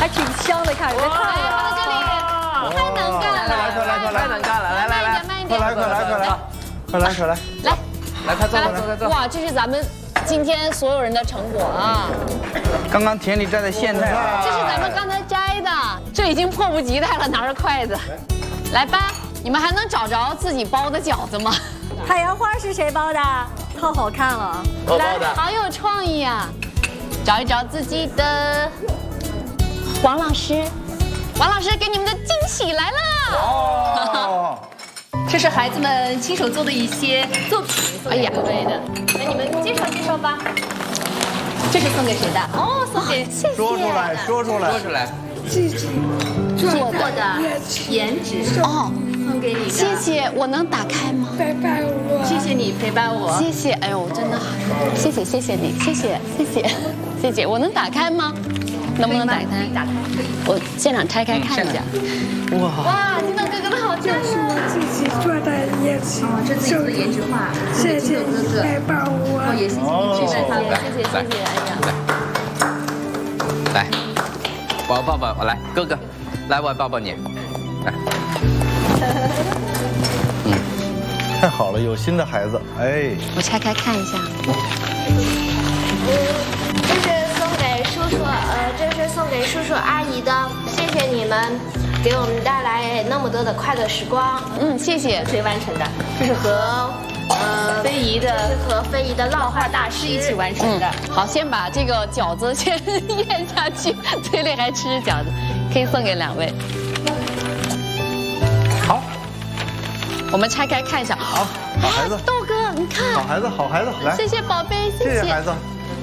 还挺香的，看着。 来，放在这里，太能干了， 太能干了！来， 慢一点， 快来！来，快坐。 哇，这是咱们今天所有人的成果啊！ 刚刚田里摘的苋菜， 这是咱们刚才摘的，这已经迫不及待了，拿着筷子，来吧，你们还能找着自己包的饺子吗？ 太阳花是谁包的？太好看了， 我包的， 好有创意啊！找一找自己的。王老师给你们的惊喜来了！ 哦， 这是孩子们亲手做的一些作品，送给各位的。来，你们介绍吧。这是送给谁的？哦，送给谢谢。 说出来。 自己做的颜纸哦， 送给你的。 谢谢，我能打开吗？ 陪伴我。 谢谢你陪伴我。 谢谢，哎呦，真的好，谢谢你，谢谢，我能打开吗？能不能打开？ 打开。 我现场拆开看一下。 哇，金豆哥哥的好这是我自己做的颜纸。 哦，这自己做的颜值画， 谢谢你陪伴我。 哦，也谢谢你陪伴他， 谢谢，哎呀。 来，我要抱抱，我来，哥哥，来，我要抱抱你，来。 太好了，有心的孩子，哎。 我拆开看一下。 这是送给叔叔阿姨的，谢谢你们给我们带来那么多的快乐时光。 谢谢。 谁完成的？这是和非遗的烙画大师一起完成的。 好，先把这个饺子先咽下去，嘴里还吃着饺子，可以送给2位。 好， 我们拆开看一下。 好孩子。 豆哥，你看。 好孩子，来。 谢谢宝贝， 谢谢孩子。